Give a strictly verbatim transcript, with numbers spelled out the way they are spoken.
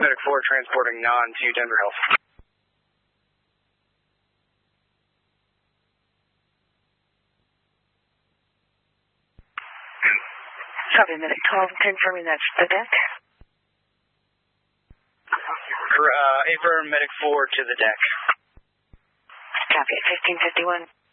Medic four transporting non to Denver Health. Copy, Medic twelve, confirming that's the deck. Uh, affirm Medic four to the deck. Copy, fifteen fifty-one.